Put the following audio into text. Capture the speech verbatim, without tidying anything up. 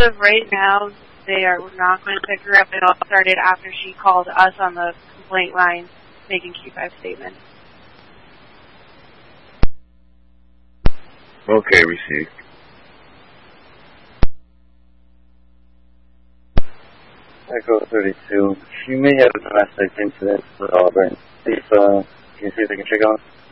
of right now, they are not going to pick her up. It all started after she called us on the complaint line making Q five statements. Okay, received. Echo thirty-two. She may have a domestic incident with Auburn. Please, uh, can you see if they can check on?